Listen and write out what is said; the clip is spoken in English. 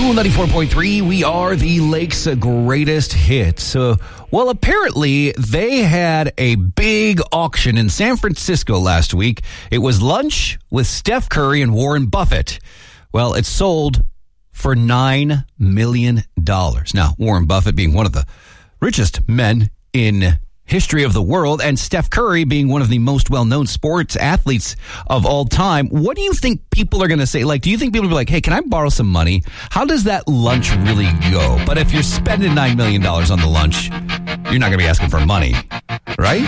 Cool 94.3, we are the Lake's greatest hits. Well, apparently they had a big auction in San Francisco last week. It was lunch with Steph Curry and Warren Buffett. Well, it sold for $9 million. Now, Warren Buffett being one of the richest men in history of the world, and Steph Curry being one of the most well-known sports athletes of all time. What do you think people are going to say? Like, do you think people will be like, hey, can I borrow some money? How does that lunch really go? But if you're spending $9 million on the lunch, you're not going to be asking for money, right?